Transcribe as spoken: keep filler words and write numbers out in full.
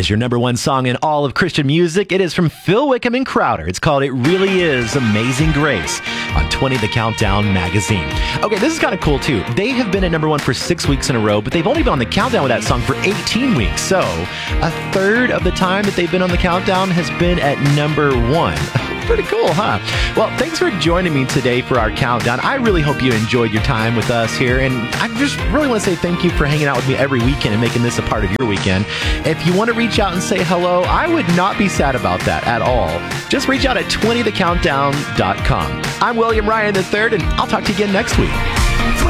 is your number one song in all of Christian music. It is from Phil Wickham and Crowder. It's called It Really Is Amazing Grace on twenty The Countdown magazine. Okay, this is kind of cool too. They have been at number one for six weeks in a row, but they've only been on the countdown with that song for eighteen weeks. So a third of the time that they've been on the countdown has been at number one. Pretty cool, huh? Well, thanks for joining me today for our countdown. I really hope you enjoyed your time with us here, and I just really want to say thank you for hanging out with me every weekend and making this a part of your weekend. If you want to reach out and say hello, I would not be sad about that at all. Just reach out at twenty the countdown dot com. I'm William Ryan the third, and I'll talk to you again next week.